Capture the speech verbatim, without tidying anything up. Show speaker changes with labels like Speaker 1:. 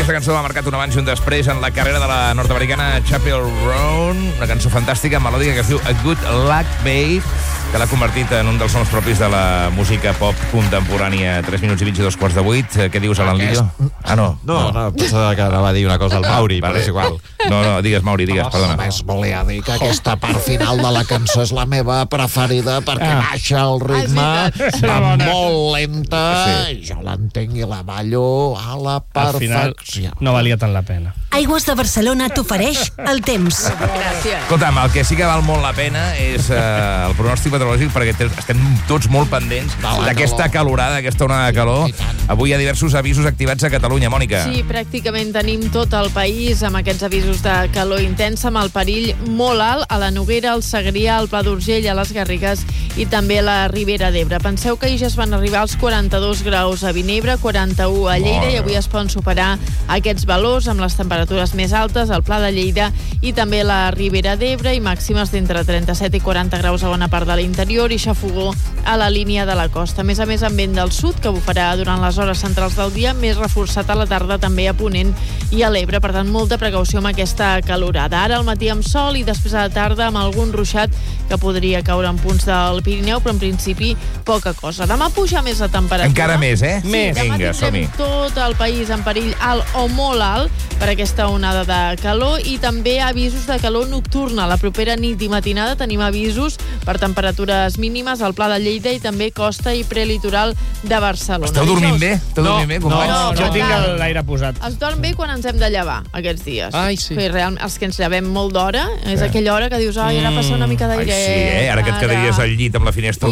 Speaker 1: Aquesta cançó ha marcat un abans i un després en la carrera de la nord-americana Chappell Roan, una cançó fantàstica, melòdica, que es diu A Good Luck Babe, que l'ha convertit en un dels noms propis de la música pop contemporània. tres minuts i mig i dos quarts de vuit. Què dius, Alan Lillo? Ah, no.
Speaker 2: No, no, pensava que anava a dir una cosa al Mauri, però és igual.
Speaker 1: No, no, digues, Mauri, digues, perdona.
Speaker 3: Només volia dir que aquesta part final de la cançó és la meva preferida perquè
Speaker 4: Ah.
Speaker 3: baixa el ritme,
Speaker 4: Ah, és veritat.
Speaker 3: va molt lenta,
Speaker 1: Sí.
Speaker 3: i jo l'entenc i la ballo a la
Speaker 4: Al final
Speaker 3: perfecció.
Speaker 4: no valia tant la pena.
Speaker 5: Aigües de Barcelona t'ofereix el temps.
Speaker 6: Gràcies.
Speaker 1: Escolta'm, el que sí que val molt la pena és eh, el pronòstic meteorològic, perquè te- estem tots molt pendents
Speaker 3: De la
Speaker 1: d'aquesta
Speaker 3: calor.
Speaker 1: calorada, d'aquesta onada de calor.
Speaker 3: I tant.
Speaker 1: Avui hi ha diversos avisos activats a Catalunya, Mònica.
Speaker 6: Sí, pràcticament tenim tot el país amb aquests avisos de calor intensa, amb el perill molt alt a la Noguera, al Segrià, al Pla d'Urgell, a les Garrigues i també a la Ribera d'Ebre. Penseu que ahir ja es van arribar als quaranta-dos graus a Vinebre, quaranta-u a Lleida,
Speaker 1: Mare.
Speaker 6: i avui es poden superar aquests valors amb les temperatures més altes al Pla de Lleida i també a la Ribera d'Ebre, i màximes d'entre trenta-set i quaranta graus a bona part de l'interior i xafogó a la línia de la costa. A més a més, amb vent del sud, que bufarà durant les hores centrals del dia, més reforçat a la tarda també a Ponent i a l'Ebre. Per tant, molta precaució amb aquesta calorada. Ara al matí amb sol i després a la tarda amb algun ruixat que podria caure en punts del Pirineu, però en principi poca cosa. Demà puja més la temperatura.
Speaker 1: Encara més, eh?
Speaker 6: Sí,
Speaker 4: Més.
Speaker 6: demà
Speaker 1: Vinga, som-hi.
Speaker 6: tindrem tot el país en perill alt o molt alt per aquesta onada de calor, i també avisos de calor nocturna. La propera nit i matinada tenim avisos per temperatures mínimes al Pla de Lleida i també costa i prelitoral de Barcelona.
Speaker 1: Esteu dormint bé? Esteu
Speaker 4: No,
Speaker 1: dormint bé,
Speaker 4: no,
Speaker 1: companys?
Speaker 6: no,
Speaker 4: jo
Speaker 6: no.
Speaker 4: tinc el- l'aire posat.
Speaker 6: Es dorm bé quan ens hem de llevar aquests dies.
Speaker 4: Ai, sí.
Speaker 6: Perquè realment, els que ens llevem molt d'hora, és aquella hora que dius, ai, ara passa una mica
Speaker 1: Ai,
Speaker 6: d'airet.
Speaker 1: sí, eh? Ara que et quedaries al llit amb la finestra